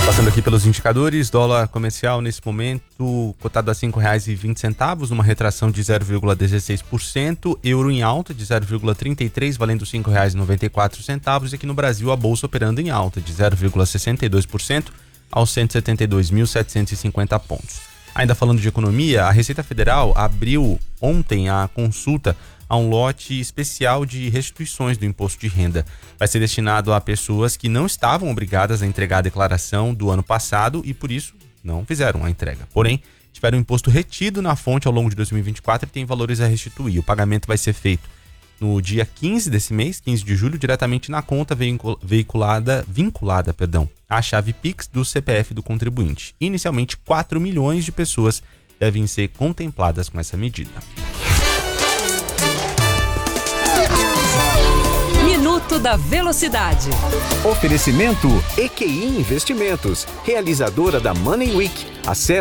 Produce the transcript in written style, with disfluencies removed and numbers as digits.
Passando aqui pelos indicadores, dólar comercial nesse momento cotado a R$ 5,20, uma retração de 0,16%, euro em alta de 0,33, valendo R$ 5,94, e aqui no Brasil a bolsa operando em alta de 0,62% aos 172.750 pontos. Ainda falando de economia, a Receita Federal abriu ontem a consulta a um lote especial de restituições do imposto de renda. Vai ser destinado a pessoas que não estavam obrigadas a entregar a declaração do ano passado e, por isso, não fizeram a entrega. Porém, tiveram o imposto retido na fonte ao longo de 2024 e tem valores a restituir. O pagamento vai ser feito no dia 15 desse mês, 15 de julho, diretamente na conta vinculada à chave Pix do CPF do contribuinte. Inicialmente, 4 milhões de pessoas devem ser contempladas com essa medida. Minuto da Velocidade. Oferecimento EQI Investimentos, realizadora da Money Week. Acesse